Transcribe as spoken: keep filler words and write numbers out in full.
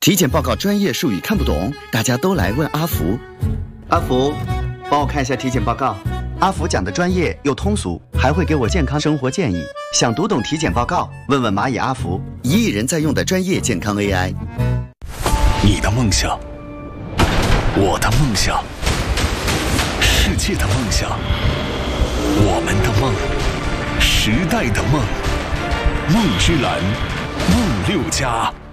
体检报告专业术语看不懂，大家都来问阿福。阿福，帮我看一下体检报告。阿福讲的专业又通俗，还会给我健康生活建议。想读懂体检报告，问问蚂蚁阿福，一亿人在用的专业健康 A I。 你的梦想，我的梦想，世界的梦想，我们的梦，时代的梦，梦之蓝，梦六家。